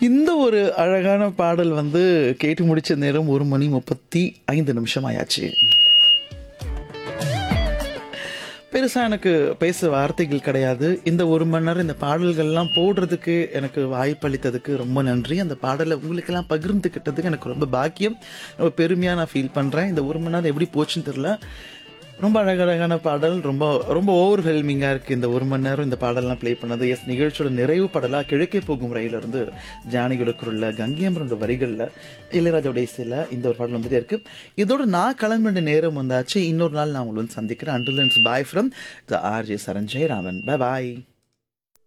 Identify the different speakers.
Speaker 1: இந்த ஒரு அழகான பாடல் வந்து கேட்டு முடிச்ச நேரம் 1 மணி 35 நிமிஷம் ஆயாச்சு. பெருசா எனக்கு பேச வார்த்தைகள் கிடையாது. இந்த 1 மணி நேரம் இந்த பாடல்கள்லாம் போடுறதுக்கு எனக்கு வாய்ப்பளித்ததுக்கு ரொம்ப நன்றி. அந்த பாடல உங்களுக்கெல்லாம் பகிர்ந்துக்கிட்டதுக்கு எனக்கு ரொம்ப பாக்கியம். ரொம்ப பெருமையா நான் ஃபீல் பண்றேன். இந்த 1 மணி நேரம் எப்படி போச்சுன்னு தெரியல. ரொம்ப அழகழகான பாடல். ரொம்ப ரொம்ப ஓவர்வெல்மிங்கா இருக்கு இந்த 1 மணி நேரம் இந்த பாடல்லாம் ப்ளே பண்ணது. எஸ் நிகழ்ச்சியோட நிறைவு பாடலா கிழக்கே போகும் ரயிலிருந்து ஜானகியோட குரல்ல, கங்கையம்மனோட வரிகள்ல, இளையராஜாவோட இசையில இந்த ஒரு பாடல் வந்துட்டே இருக்கு. இதோட நான் கிளம்ப வேண்டிய நேரம் வந்தாச்சு. இன்னொரு நாள் நான் உங்களை வந்து சந்திக்கிறேன். Until then bye from the RJ Charan Jayaraman. Bye bye.